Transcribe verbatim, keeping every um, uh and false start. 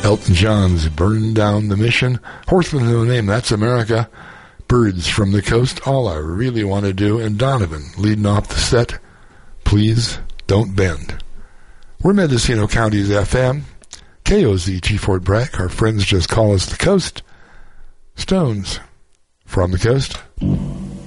Elton John's Burn Down the Mission. Horseman No Name, That's America. Birds from the Coast, All I Really Want to Do. And Donovan leading off the set, Please Don't Bend. We're Mendocino County's F M. K O Z G Fort Bragg. Our friends just call us the Coast. Stones from the Coast.